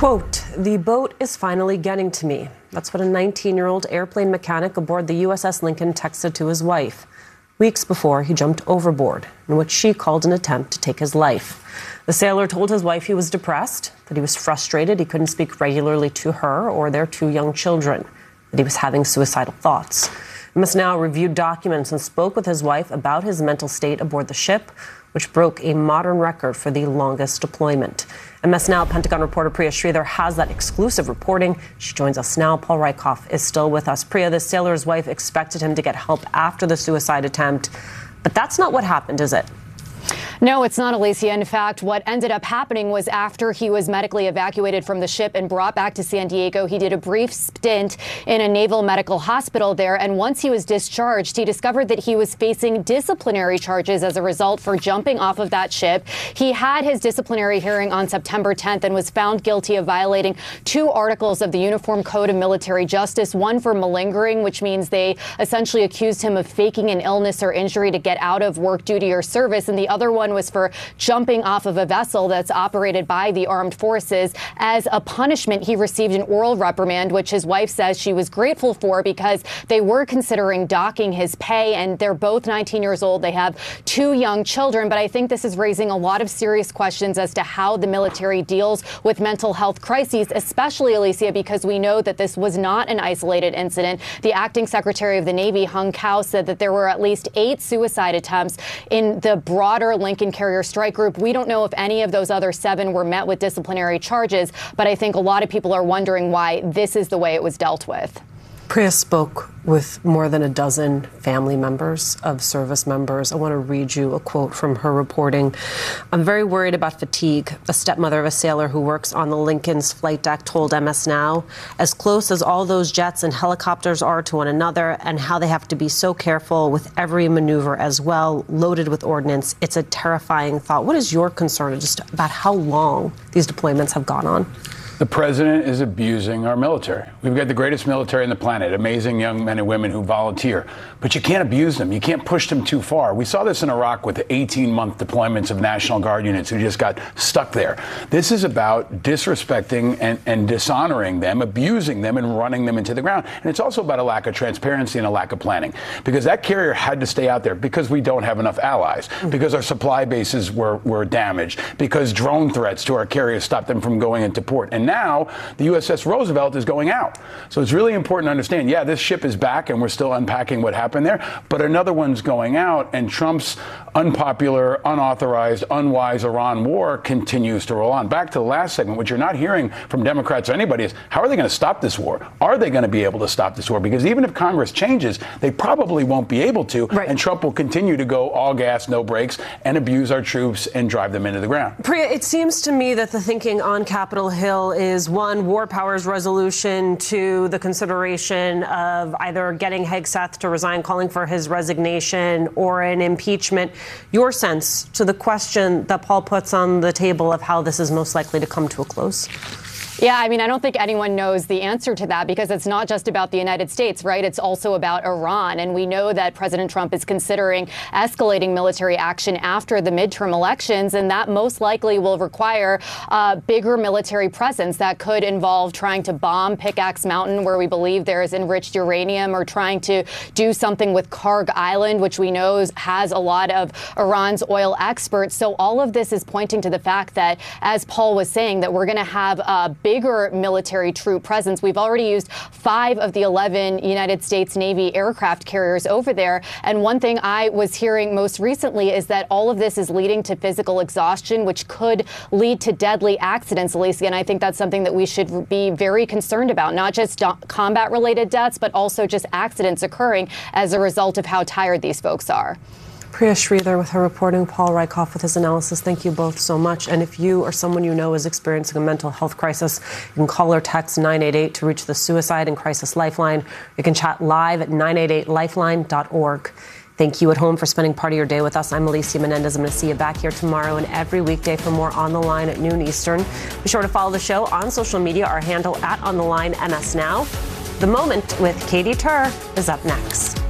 Quote, "The boat is finally getting to me." That's what a 19-year-old airplane mechanic aboard the USS Lincoln texted to his wife weeks before he jumped overboard, in which she called an attempt to take his life. The sailor told his wife he was depressed, that he was frustrated he couldn't speak regularly to her or their 2 young children, that he was having suicidal thoughts. MS Now reviewed documents and spoke with his wife about his mental state aboard the ship, which broke a modern record for the longest deployment. MS Now Pentagon reporter Priya Sridhar has that exclusive reporting. She joins us now. Paul Rieckhoff is still with us. Priya, the sailor's wife expected him to get help after the suicide attempt, but that's not what happened, is it? No, it's not, Alicia. In fact, what ended up happening was after he was medically evacuated from the ship and brought back to San Diego, he did a brief stint in a naval medical hospital there. And once he was discharged, he discovered that he was facing disciplinary charges as a result for jumping off of that ship. He had his disciplinary hearing on September 10th and was found guilty of violating 2 articles of the Uniform Code of Military Justice, one for malingering, which means they essentially accused him of faking an illness or injury to get out of work, duty, or service. And the other one was for jumping off of a vessel that's operated by the armed forces. As a punishment, he received an oral reprimand, which his wife says she was grateful for because they were considering docking his pay, and they're both 19 years old. They have 2 young children, but I think this is raising a lot of serious questions as to how the military deals with mental health crises, especially, Alicia, because we know that this was not an isolated incident. The acting Secretary of the Navy, Hung Kao, said that there were at least 8 suicide attempts in the broader Lincoln Carrier Strike Group. We don't know if any of those other 7 were met with disciplinary charges, but I think a lot of people are wondering why this is the way it was dealt with. Priya spoke with more than a dozen family members of service members. I want to read you a quote from her reporting. "I'm very worried about fatigue," a stepmother of a sailor who works on the Lincoln's flight deck told MS Now. "As close as all those jets and helicopters are to one another, and how they have to be so careful with every maneuver as well, loaded with ordnance. It's a terrifying thought." What is your concern just about how long these deployments have gone on? The president is abusing our military. We've got the greatest military on the planet, amazing young men and women who volunteer. But you can't abuse them. You can't push them too far. We saw this in Iraq with the 18-month deployments of National Guard units who just got stuck there. This is about disrespecting and dishonoring them, abusing them, and running them into the ground. And it's also about a lack of transparency and a lack of planning. Because that carrier had to stay out there because we don't have enough allies, because our supply bases were damaged, because drone threats to our carriers stopped them from going into port. And now the USS Roosevelt is going out. So it's really important to understand, yeah, this ship is back and we're still unpacking what happened there, but another one's going out, and Trump's unpopular, unauthorized, unwise Iran war continues to roll on. Back to the last segment, what you're not hearing from Democrats or anybody is, how are they going to stop this war? Are they going to be able to stop this war? Because even if Congress changes, they probably won't be able to, right. And Trump will continue to go all gas, no brakes, and abuse our troops and drive them into the ground. Priya, it seems to me that the thinking on Capitol Hill is 1, war powers resolution, 2, the consideration of either getting Hegseth to resign, calling for his resignation, or an impeachment. Your sense to the question that Paul puts on the table of how this is most likely to come to a close? Yeah, I mean, I don't think anyone knows the answer to that, because it's not just about the United States, right? It's also about Iran. And we know that President Trump is considering escalating military action after the midterm elections, and that most likely will require a bigger military presence that could involve trying to bomb Pickaxe Mountain, where we believe there is enriched uranium, or trying to do something with Karg Island, which we know has a lot of Iran's oil experts. So all of this is pointing to the fact that, as Paul was saying, that we're going to have a bigger military troop presence. We've already used 5 of the 11 United States Navy aircraft carriers over there. And one thing I was hearing most recently is that all of this is leading to physical exhaustion, which could lead to deadly accidents, Alicia. And I think that's something that we should be very concerned about, not just combat-related deaths, but also just accidents occurring as a result of how tired these folks are. Priya Sridhar with her reporting, Paul Rieckhoff with his analysis. Thank you both so much. And if you or someone you know is experiencing a mental health crisis, you can call or text 988 to reach the Suicide and Crisis Lifeline. You can chat live at 988lifeline.org. Thank you at home for spending part of your day with us. I'm Alicia Menendez. I'm going to see you back here tomorrow and every weekday for more On the Line at noon Eastern. Be sure to follow the show on social media. Our handle at On the Line MS Now. The Moment with Katie Tur is up next.